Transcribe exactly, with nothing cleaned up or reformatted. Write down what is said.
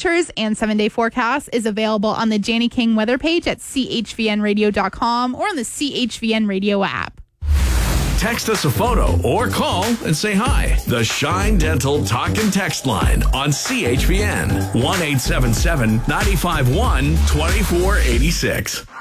temperatures and seven-day forecast is available on the Janie King weather page at C H V N radio dot com or on the C H V N Radio app. Text us a photo or call and say hi. The Shine Dental Talk and Text line on C H V N. one eight seven seven, nine five one, two four eight six.